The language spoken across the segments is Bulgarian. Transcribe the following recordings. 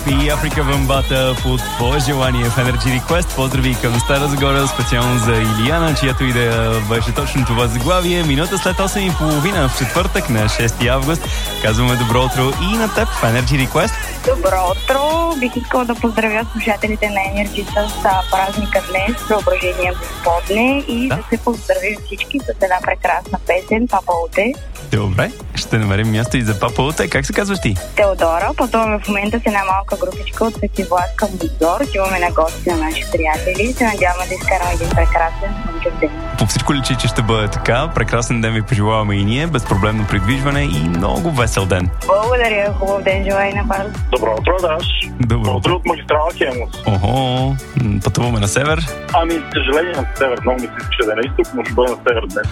И Африка Бамбата по твое желание в Energy Request. Поздрави към Стара Загора, специално за Илияна, чиято идея беше точно това заглавие. Минута след 8:30 в четвъртък на 6 август. Казваме добро утро и на теб в Energy Request. Добро утро! Бих искала да поздравя слушателите на Energy с празника днес, Преображение Господне, и да се поздравим всички с една прекрасна песен, Папа Уте. Добре, ще намерим място и за Папа Уте. Как се казваш ти? Теодора. Пътуваме в момента с една малка групичка от Светивлад към Бозор. Отиваме на гости на наши приятели. Се надяваме да изкараме един прекрасен слънчев ден. По всичко личи, че ще бъде така. Прекрасен ден ви пожелаваме и ние. Безпроблемно придвижване и много весел ден. Благодаря. Хубав ден желая и на вас. Добро утро, Даш. Добро утро от магистрала Хемус. Охо, пътуваме на север. Ами, съжаление на север. Много ми се иска да е на изток, но ще бъде на север днес.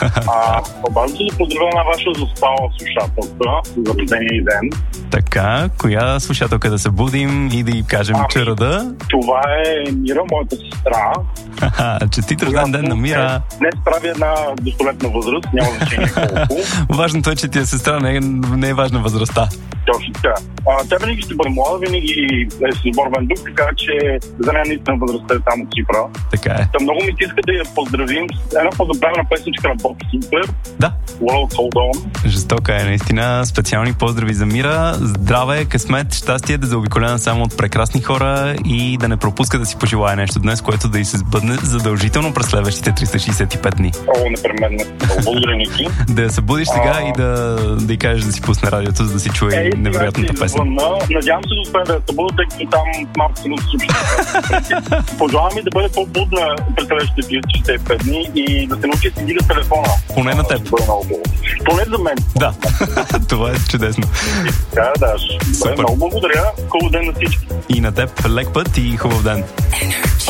Обаче да поздравя на ваша заспала слушателка за рождения и ден. Така, коя слушателка да се будим и да й кажем чарада? Това е Мира, моята сестра. Честит рожден ден на Мира. Днес прави една достолетна възраст, няма значение колко. Важното е, че ти е сестра, не е важна възрастта. Точно така. Тя винаги ще бъде млада, винаги е с борбен дух, така че за нея наистина възрастта е там от Ципра. Така е. Та много ми се иска да я поздравим с една по-забравена песничка на Боб Супер. Да. World Hold On. Жестока е, наистина. Специални поздрави за Мира. Здраве, късмет, щастие, да заобиколена само от прекрасни хора и да не пропуска да си пожелая нещо днес, което да й се сбъдне задължително през следващите 365 дни. Непременно. Благодаря, Ники. Да се будиш сега и да й кажеш да си пусне радиото, за да си чуе невероятната песен. Надявам се да успея да се бъда, тъй като там малко се съобщава. Пожелавам ми да бъде по-будна през следващите 365 дни и да се научи да си дига телефона. Поне на теб. Поне за мен. Да, това е чудесно. Да, Даш. Много благодаря. Хубав ден на всички. И на теб лек път и хубав ден.